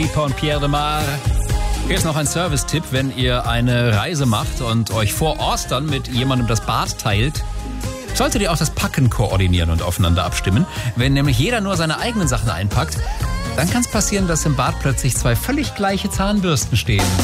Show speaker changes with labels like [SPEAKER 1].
[SPEAKER 1] von Pierre de Mar. Hier ist noch ein Service-Tipp, wenn ihr eine Reise macht und euch vor Ostern mit jemandem das Bad teilt, solltet ihr auch das Packen koordinieren und aufeinander abstimmen. Wenn nämlich jeder nur seine eigenen Sachen einpackt, dann kann es passieren, dass im Bad plötzlich 2 völlig gleiche Zahnbürsten stehen.